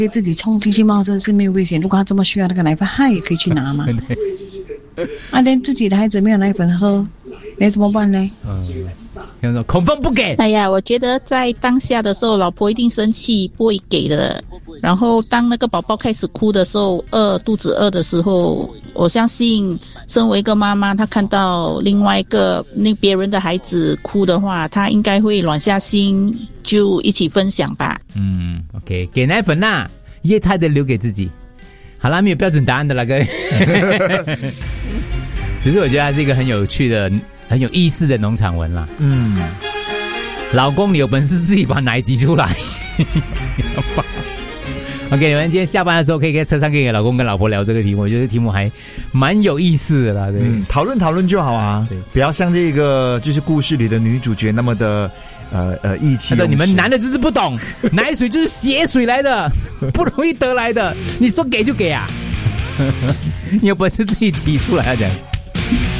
自己冲进去冒这是没有危险。如果他这么需要那个奶粉，他也可以去拿嘛。连自己的孩子没有奶粉喝，那怎么办呢？ 他说孔凤不给。 哎呀，我觉得在当下的时候，老婆一定生气，不会给的。然后当那个宝宝开始哭的时候，肚子饿的时候，我相信身为一个妈妈，她看到另外一个别人的孩子哭的话，她应该会软下心，就一起分享吧。 OK， 给奶粉啦，液态的留给自己。好啦，没有标准答案的啦，各位。只是我觉得它是一个很有趣的、很有意思的农场文啦。老公，你有本事自己把奶挤出来。OK， 你们今天下班的时候可以在车上跟你老公跟老婆聊这个题目，我觉得题目还蛮有意思的啦。对， 讨论就好啊，对，不要像这个就是故事里的女主角那么的意气用事。他说你们男的就是不懂，奶水就是血水来的，不容易得来的，你说给就给啊。你有本事自己挤出来啊，这样。